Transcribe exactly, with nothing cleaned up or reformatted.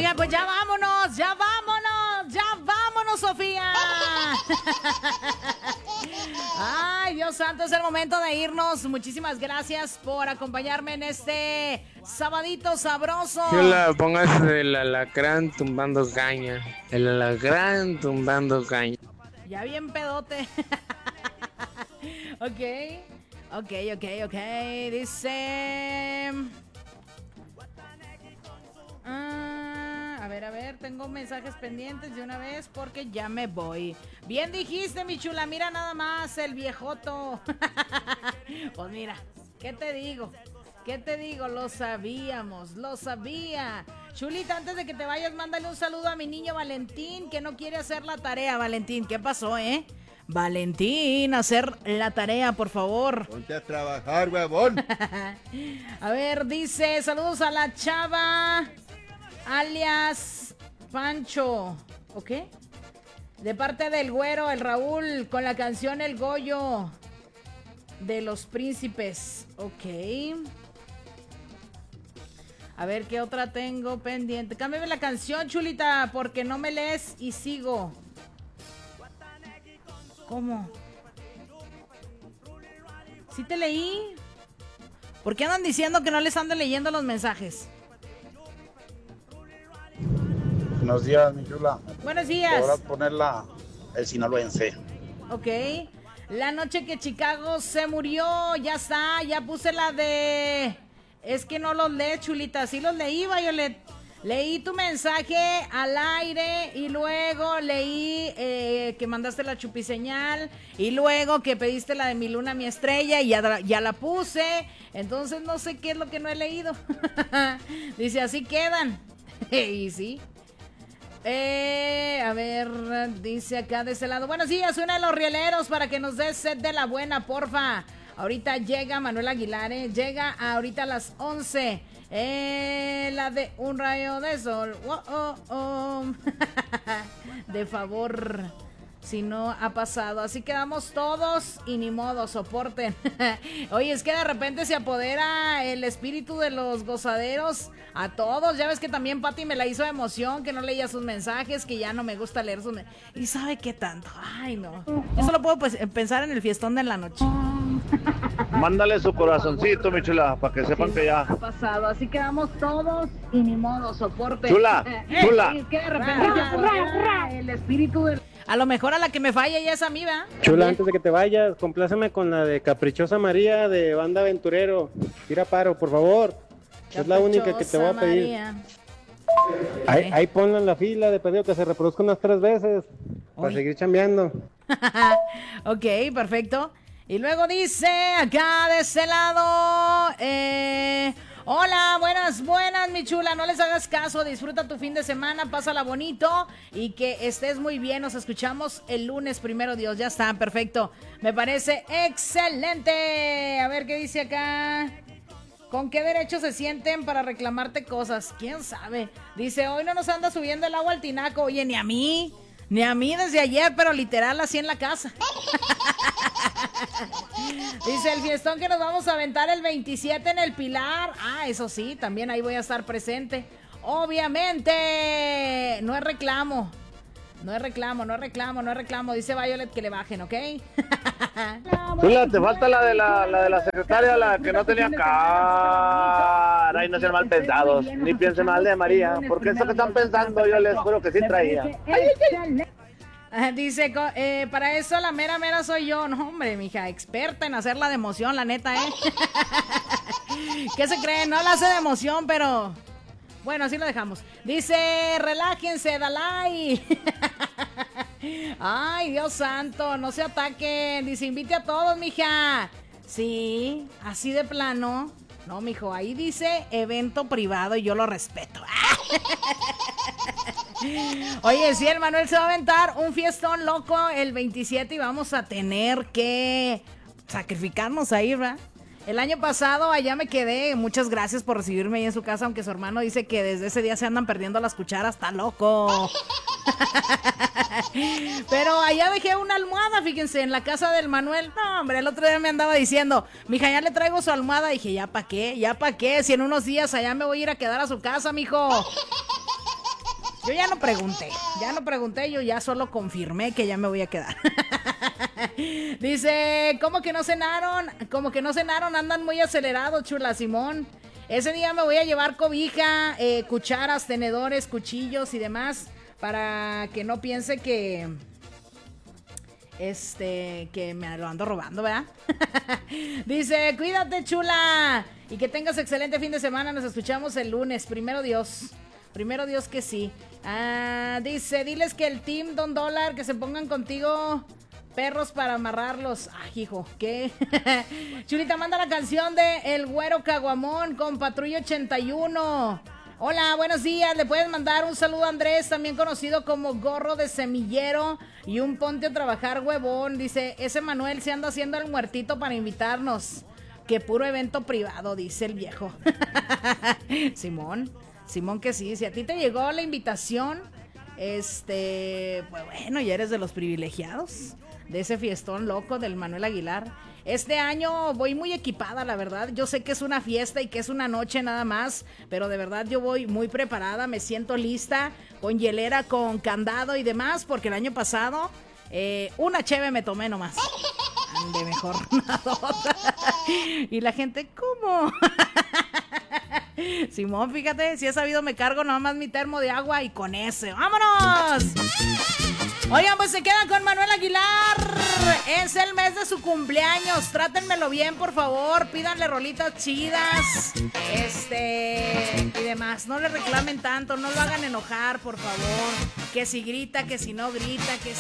Oigan, pues ya vámonos, ya vámonos, ya vámonos, Sofía. Ay, Dios santo, es el momento de irnos. Muchísimas gracias por acompañarme en este sabadito sabroso. Chula, póngase el alacrán tumbando caña. El alacrán tumbando caña. Ya bien pedote. Ok, ok, ok, ok. Dice... Ah, a ver, a ver, tengo mensajes pendientes de una vez porque ya me voy. Bien dijiste, mi chula, mira nada más el viejoto. Pues mira, ¿qué te digo? ¿Qué te digo? Lo sabíamos, lo sabía. Chulita, antes de que te vayas, mándale un saludo a mi niño Valentín, que no quiere hacer la tarea. Valentín, ¿qué pasó, eh? Valentín, hacer la tarea, por favor. Ponte a trabajar, huevón. A ver, dice, saludos a la chava, alias Pancho. ¿Ok? De parte del güero, el Raúl, con la canción El Goyo de los Príncipes. Ok. A ver, ¿qué otra tengo pendiente? Cámbiame la canción, chulita, porque no me lees y sigo. ¿Cómo? ¿Sí te leí? ¿Por qué andan diciendo que no les ando leyendo los mensajes? Buenos días, mi chula. Buenos días. Podrás ponerla el sinaloense. Ok. La noche que Chicago se murió, ya está, ya puse la de... Es que no los lees, chulita, sí los leí, Violet. Leí tu mensaje al aire y luego leí eh, que mandaste la chupiseñal y luego que pediste la de mi luna, mi estrella y ya, ya la puse. Entonces no sé qué es lo que no he leído. Dice, así quedan. Y sí. Eh, a ver, dice acá de ese lado. Buenos días, una de los rieleros para que nos des set de la buena, porfa. Ahorita llega Manuel Aguilar, ¿eh? Llega ahorita a las once. Eh, la de un rayo de sol. Oh, oh, oh. De favor, si no ha pasado. Así quedamos todos y ni modo, soporten. Oye, es que de repente se apodera el espíritu de los gozaderos a todos. Ya ves que también Pati me la hizo de emoción, que no leía sus mensajes, que ya no me gusta leer sus mensajes. ¿Y sabe qué tanto? Ay, no. Yo solo puedo pues, pensar en el fiestón de la noche. Mándale su corazoncito, mi chula, para que sepan Sí, que ya ha pasado, así quedamos todos y ni modo, soporte. Chula, Eh, chula. eh, es que de repente se apodera el espíritu del... A lo mejor a la que me falla ya es a mí, ¿verdad? Chula, antes de que te vayas, compláceme con la de Caprichosa María de Banda Aventurero. Tira paro, por favor. Es la única que te voy a pedir. María. Ahí, ahí ponla en la fila de pedido que se reproduzca unas tres veces para Uy. seguir chambeando. Ok, perfecto. Y luego dice acá de ese lado, eh, hola, buenas, buenas, mi chula, no les hagas caso, disfruta tu fin de semana, pásala bonito y que estés muy bien, nos escuchamos el lunes, primero Dios, ya está, perfecto, me parece excelente. A ver qué dice acá. ¿Con qué derecho se sienten para reclamarte cosas? ¿Quién sabe? Dice, hoy no nos anda subiendo el agua al tinaco, oye, ni a mí, ni a mí desde ayer, pero literal así en la casa. Dice, el fiestón que nos vamos a aventar el veintisiete en el Pilar. Ah, eso sí, también ahí voy a estar presente. Obviamente, no es reclamo. No es reclamo, no es reclamo, no es reclamo. Dice Violet que le bajen, ¿ok? Chula, te falta la de la, la de la secretaria, la que no tenía cara. Y no sean mal pensados, ni piensen mal de María, porque eso que están pensando yo les juro que sí traía. Dice, eh, para eso la mera mera soy yo. No, hombre, mija, experta en hacerla de emoción, la neta, ¿eh? ¿Qué se cree? No la hace de emoción, pero... Bueno, así lo dejamos. Dice, relájense, Dalai. Ay, Dios santo, no se ataquen. Dice, invite a todos, mija. Sí, así de plano. No, mijo, ahí dice evento privado y yo lo respeto. Oye, sí, el Manuel se va a aventar un fiestón loco el veintisiete y vamos a tener que sacrificarnos ahí, ¿verdad? El año pasado allá me quedé, muchas gracias por recibirme ahí en su casa, aunque su hermano dice que desde ese día se andan perdiendo las cucharas, está loco. Pero allá dejé una almohada, fíjense, en la casa del Manuel. No, hombre, el otro día me andaba diciendo, mija, ya le traigo su almohada. Dije, ¿ya pa' qué? ¿Ya pa' qué? Si en unos días allá me voy a ir a quedar a su casa, mijo. Yo ya no pregunté, ya no pregunté, yo ya solo confirmé que ya me voy a quedar. Dice, ¿cómo que no cenaron? ¿Cómo que no cenaron? Andan muy acelerados, chula Simón. Ese día me voy a llevar cobija, eh, cucharas, tenedores, cuchillos y demás, para que no piense que... Este, que me lo ando robando, ¿verdad? Dice, cuídate, chula. Y que tengas excelente fin de semana. Nos escuchamos el lunes. Primero Dios. Primero Dios que sí. Ah, dice, diles que el team Don Dólar, que se pongan contigo perros para amarrarlos. Ay, hijo, ¿qué? Chulita, manda la canción de El Güero Caguamón con Patrulla ochenta y uno. Hola, buenos días. Le puedes mandar un saludo a Andrés, también conocido como Gorro de Semillero, y un ponte a trabajar, huevón. Dice, ese Manuel se anda haciendo el muertito para invitarnos. Que puro evento privado, dice el viejo. Simón, Simón que sí. Si a ti te llegó la invitación, este, pues bueno, ya eres de los privilegiados de ese fiestón loco del Manuel Aguilar. Este año voy muy equipada, la verdad. Yo sé que es una fiesta y que es una noche nada más, pero de verdad yo voy muy preparada, me siento lista, con hielera, con candado y demás, porque el año pasado eh, una cheve me tomé nomás. Ande mejor una otra. Y la gente, ¿cómo? Simón, fíjate, si he sabido me cargo nada más mi termo de agua y con ese. ¡Vámonos! Oigan, pues se quedan con Manuel Aguilar. Es el mes de su cumpleaños. Trátenmelo bien, por favor. Pídanle rolitas chidas. Este... Y demás. No le reclamen tanto. No lo hagan enojar, por favor. Que si grita, que si no grita, que